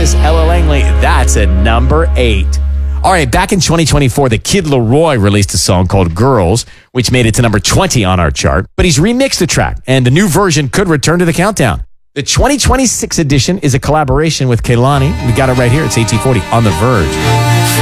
Texas, Ella Langley. That's at number 8. All right, back in 2024, the Kid Laroi released a song called Girls, which made it to number 20 on our chart. But he's remixed the track, and the new version could return to the countdown. The 2026 edition is a collaboration with Kehlani. We got it right here. It's 1840 on The Verge.